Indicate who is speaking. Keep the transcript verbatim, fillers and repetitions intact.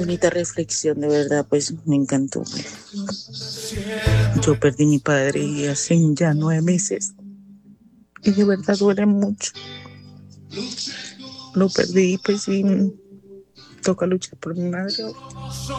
Speaker 1: bonita reflexión, de verdad, pues me encantó. Yo perdí mi padre y hace ya nueve meses y de verdad duele mucho. Lo perdí, pues sí, toca luchar por mi madre.